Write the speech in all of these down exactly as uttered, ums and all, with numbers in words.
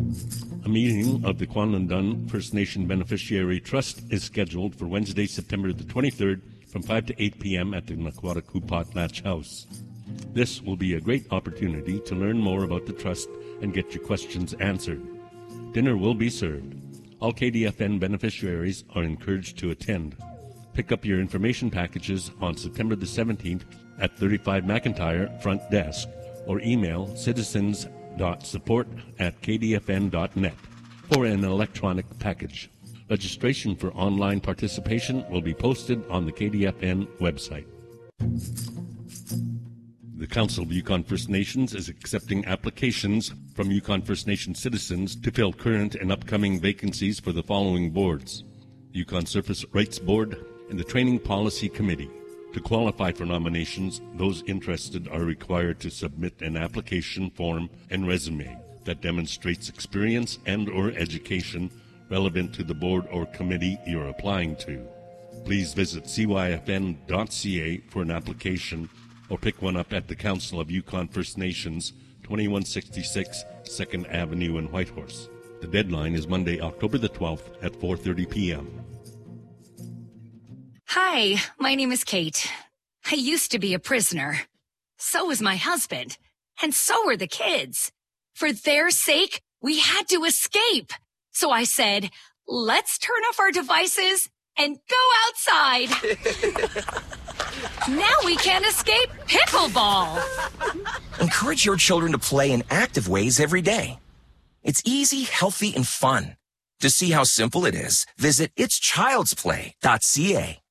A meeting of the Kwanlundun First Nation Beneficiary Trust is scheduled for Wednesday, September the twenty-third from five to eight p.m. at the Nakwara Latch House. This will be a great opportunity to learn more about the trust and get your questions answered. Dinner will be served. All K D F N beneficiaries are encouraged to attend. Pick up your information packages on September the seventeenth at thirty-five McIntyre Front Desk or email citizens dot support at k d f n dot net for an electronic package. Registration for online participation will be posted on the K D F N website. The Council of Yukon First Nations is accepting applications from Yukon First Nation citizens to fill current and upcoming vacancies for the following boards: the Yukon Surface Rights Board and the Training Policy Committee. To qualify for nominations, those interested are required to submit an application form and resume that demonstrates experience and or education relevant to the board or committee you're applying to. Please visit c y f n dot c a for an application or pick one up at the Council of Yukon First Nations, twenty-one sixty-six second Avenue in Whitehorse. The deadline is Monday, October the twelfth at four thirty p.m. Hi, my name is Kate. I used to be a prisoner. So was my husband. And so were the kids. For their sake, we had to escape. So I said, let's turn off our devices and go outside. Now we can't escape pickleball. Encourage your children to play in active ways every day. It's easy, healthy, and fun. To see how simple it is, visit its childs play dot c a.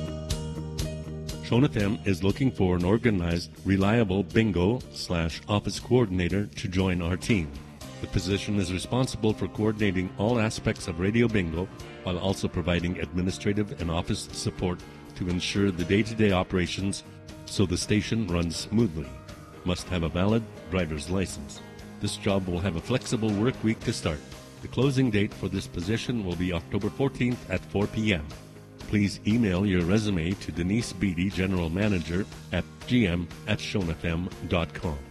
Shon F M is looking for an organized, reliable bingo slash office coordinator to join our team. The position is responsible for coordinating all aspects of radio bingo while also providing administrative and office support to ensure the day-to-day operations so the station runs smoothly. Must have a valid driver's license. This job will have a flexible work week to start. The closing date for this position will be October fourteenth at four p.m. Please email your resume to Denise Beatty, General Manager, at g m at shon f m dot com.